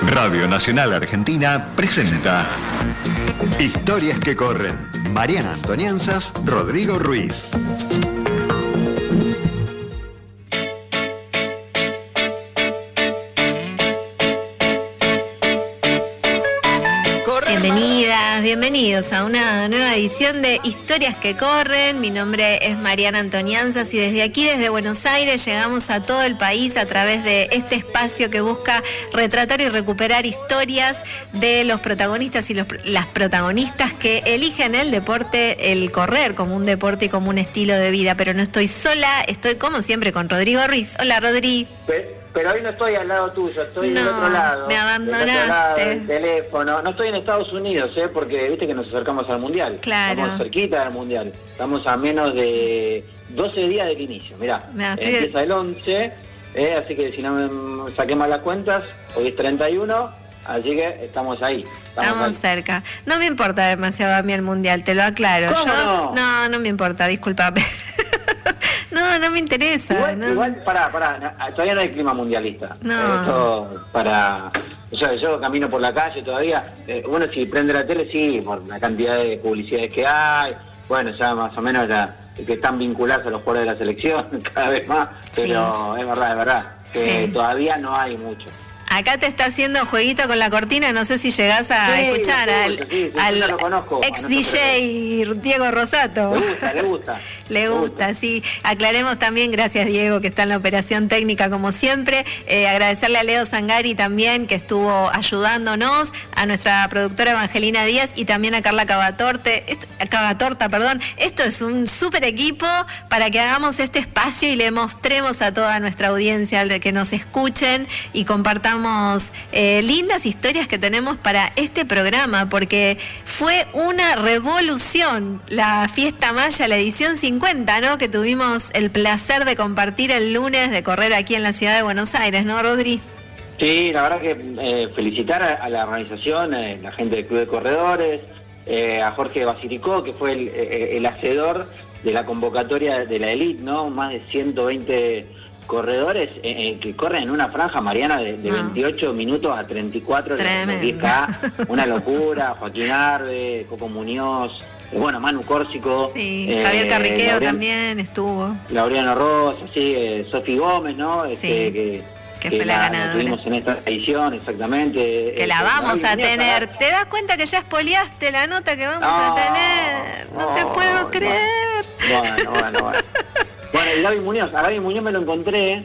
Radio Nacional Argentina presenta Historias que corren. Mariana Antonianzas, Rodrigo Ruiz. Bienvenidos a una nueva edición de Historias que corren. Mi nombre es Mariana Antonianzas y desde aquí, desde Buenos Aires, llegamos a todo el país a través de este espacio que busca retratar y recuperar historias de los protagonistas y las protagonistas que eligen el deporte, el correr como un deporte y como un estilo de vida. Pero no estoy sola, estoy como siempre con Rodrigo Ruiz. Hola, Rodri. Pero hoy no estoy al lado tuyo, estoy del otro lado. Me abandonaste. Del otro lado del teléfono. No estoy en Estados Unidos, porque viste que nos acercamos al Mundial. Claro. Estamos cerquita del Mundial. Estamos a menos de 12 días del inicio. Mirá, empieza el 11, así que si no me saqué mal las cuentas, hoy es 31, así que estamos ahí. Estamos cerca. No me importa demasiado a mí el Mundial, te lo aclaro. ¿Cómo no? No me importa, discúlpame. No me interesa. Igual, pará, todavía no hay clima mundialista. No. Esto o sea, yo camino por la calle todavía, bueno, si prende la tele, sí, por la cantidad de publicidades que hay, bueno, ya más o menos que están vinculados a los jugadores de la selección, cada vez más, pero sí. es verdad, que todavía no hay mucho. Acá te está haciendo jueguito con la cortina, no sé si llegás a escuchar al ex DJ Diego Rosato. Le gusta, sí. Aclaremos también, gracias Diego, que está en la operación técnica como siempre. Agradecerle a Leo Zangari también, que estuvo ayudándonos, a nuestra productora Evangelina Díaz y también a Carla Cavatorta. Esto es un súper equipo para que hagamos este espacio y le mostremos a toda nuestra audiencia que nos escuchen y compartamos lindas historias que tenemos para este programa, porque fue una revolución la Fiesta Maya, la edición 50, ¿no? Que tuvimos el placer de compartir el lunes, de correr aquí en la ciudad de Buenos Aires, ¿no, Rodri? Sí, la verdad que felicitar a la organización, la gente del Club de Corredores, a Jorge Basilicó, que fue el hacedor de la convocatoria de la Elite, ¿no? Más de 120 corredores que corren en una franja, Mariana, de 28 minutos a 34, 10K, una locura. Joaquín Arbe, Coco Muñoz, Manu Córsico, Javier Carriqueo también estuvo, Laureano Rosa, Sofi Gómez, ¿no? Que fue la ganadora. Tuvimos en esta edición, exactamente. Que la vamos a tener. ¿Te das cuenta que ya espoliaste la nota que vamos a tener? No te puedo creer. Bueno. Bueno, y a Gaby Muñoz me lo encontré,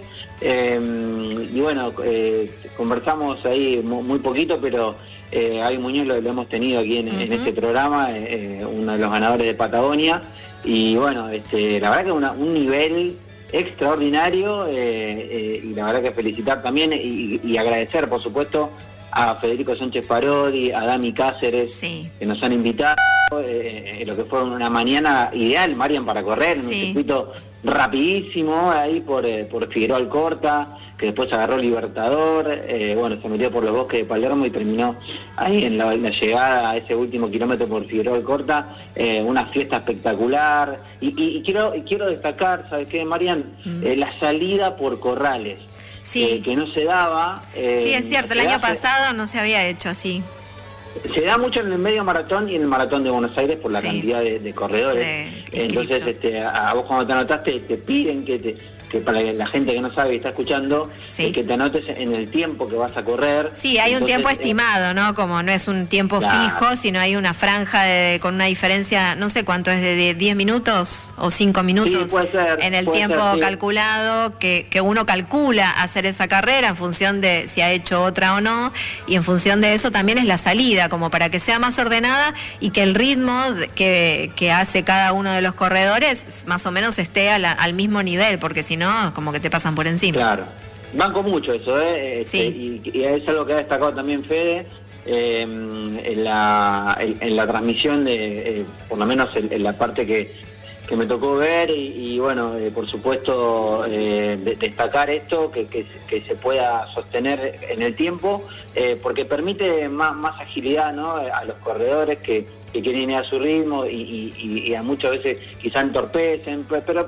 conversamos ahí muy poquito, pero Gaby Muñoz lo hemos tenido aquí en este programa, uno de los ganadores de Patagonia, y bueno, la verdad que un nivel extraordinario, y la verdad que felicitar también y agradecer, por supuesto, a Federico Sánchez Parodi, a Dami Cáceres, que nos han invitado, lo que fue una mañana ideal, Marian, para correr, en un circuito rapidísimo, ahí por Figueroa Alcorta, que después agarró Libertador, se metió por los bosques de Palermo y terminó ahí en la llegada a ese último kilómetro por Figueroa Alcorta, una fiesta espectacular, y quiero destacar, ¿sabes qué, Marian? La salida por Corrales. Que no se daba. Sí, es cierto, el año pasado no se había hecho así. Se da mucho en el medio maratón y en el maratón de Buenos Aires por la cantidad de corredores. Entonces, a vos cuando te anotaste, te piden que para la gente que no sabe y está escuchando, que te anotes en el tiempo que vas a correr. Sí, hay un tiempo estimado, ¿no? Como no es un tiempo fijo, sino hay una franja con una diferencia, no sé cuánto es, de 10 minutos o 5 minutos. Sí, puede ser, en el tiempo calculado, que uno calcula hacer esa carrera en función de si ha hecho otra o no, y en función de eso también es la salida, como para que sea más ordenada y que el ritmo que hace cada uno de los corredores más o menos esté al mismo nivel, porque si no, como que te pasan por encima. Claro, banco mucho eso, y es algo que ha destacado también Fede, en la transmisión, por lo menos en la parte que me tocó ver, y por supuesto destacar esto, que se pueda sostener en el tiempo, porque permite más agilidad, ¿no? A los corredores que quieren ir a su ritmo y a muchas veces quizá entorpecen, pero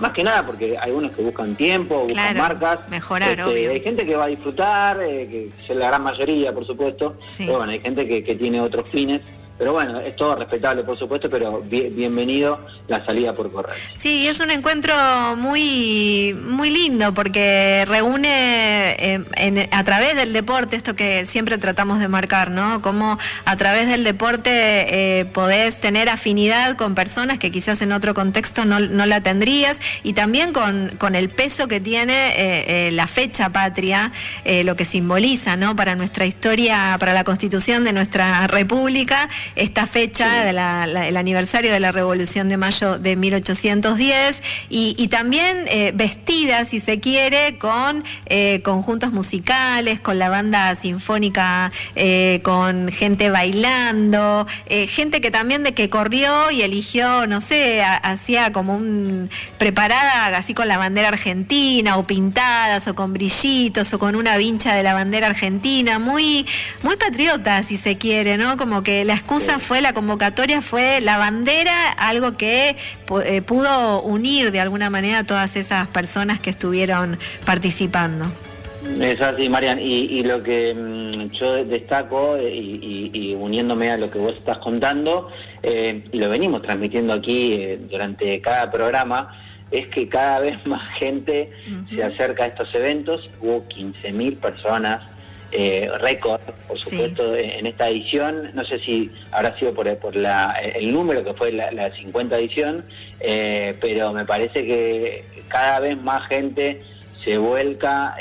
más que nada porque hay unos que buscan tiempo, buscan marcas. Mejorar, obvio. Hay gente que va a disfrutar, que es la gran mayoría, por supuesto, pero bueno, hay gente que tiene otros fines. Pero bueno, es todo respetable, por supuesto, pero bienvenido la salida por correr. Sí, es un encuentro muy muy lindo porque reúne a través del deporte, esto que siempre tratamos de marcar, ¿no? Cómo a través del deporte podés tener afinidad con personas que quizás en otro contexto no la tendrías, y también con el peso que tiene la fecha patria, lo que simboliza, ¿no? Para nuestra historia, para la constitución de nuestra república, esta fecha, el aniversario de la Revolución de Mayo de 1810, y también vestida, si se quiere, con conjuntos musicales, con la banda sinfónica, con gente bailando, gente que también que corrió y eligió, no sé, hacía como preparada así con la bandera argentina, o pintadas, o con brillitos, o con una vincha de la bandera argentina, muy, muy patriota, si se quiere, ¿no? Como que la excusa la convocatoria fue la bandera, algo que pudo unir de alguna manera a todas esas personas que estuvieron participando. Es así, Marian, y lo que yo destaco, y uniéndome a lo que vos estás contando, y lo venimos transmitiendo aquí durante cada programa, es que cada vez más gente se acerca a estos eventos. Hubo 15.000 personas, récord, por supuesto, en esta edición. No sé si habrá sido por el número que fue la 50 edición, pero me parece que cada vez más gente se vuelca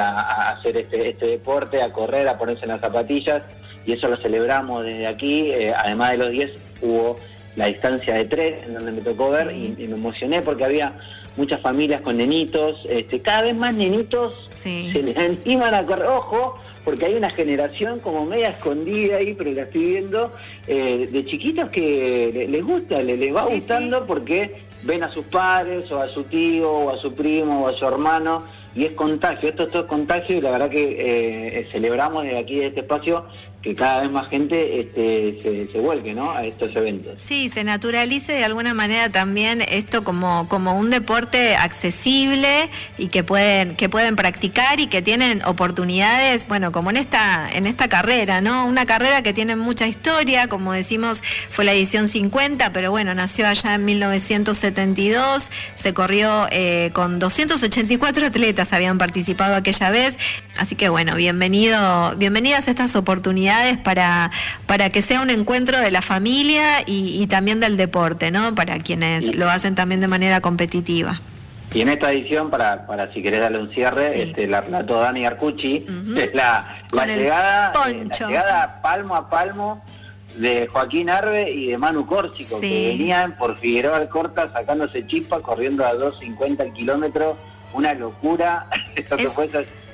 a hacer este deporte, a correr, a ponerse en las zapatillas, y eso lo celebramos desde aquí. Además de los 10, hubo la distancia de 3, en donde me tocó ver, y me emocioné porque había muchas familias con nenitos, cada vez más nenitos se les animan a correr. Ojo, porque hay una generación como media escondida ahí, pero la estoy viendo, de chiquitos que les gusta, les va gustando, porque ven a sus padres, o a su tío, o a su primo, o a su hermano, y es contagio. Esto es todo contagio, y la verdad que celebramos desde aquí, de este espacio, que cada vez más gente se vuelque, ¿no?, a estos eventos. Sí, se naturalice de alguna manera también esto como un deporte accesible, y que pueden practicar, y que tienen oportunidades, bueno, como en esta carrera, ¿no? Una carrera que tiene mucha historia, como decimos, fue la edición 50, pero bueno, nació allá en 1972, se corrió con 284 atletas, habían participado aquella vez, así que bueno, bienvenidas estas oportunidades para que sea un encuentro de la familia y también del deporte, ¿no? Para quienes lo hacen también de manera competitiva. Y en esta edición, para si querés darle un cierre, la relató Dani Arcucci, es la llegada palmo a palmo de Joaquín Arbe y de Manu Córsico, que venían por Figueroa Alcorta sacándose chispa, corriendo a 2.50 kilómetros, una locura. Eso que fue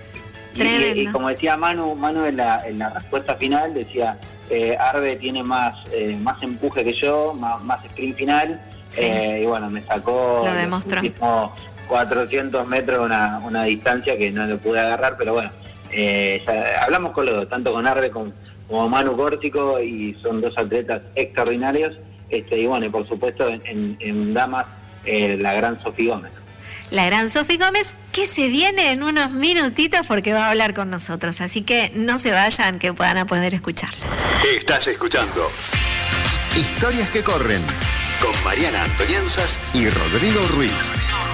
y como decía Manu en la respuesta final, decía, Arbe tiene más empuje que yo, más sprint final, y bueno, me sacó los últimos 400 metros, una distancia que no lo pude agarrar, pero bueno, hablamos con los dos, tanto con Arbe como Manu Córsico, y son dos atletas extraordinarios, y bueno, y por supuesto en damas, la gran Sofía Gómez. La gran Sofía Gómez, que se viene en unos minutitos porque va a hablar con nosotros, así que no se vayan, que puedan poder escucharla. Estás escuchando Historias que corren con Mariana Antonianzas y Rodrigo Ruiz.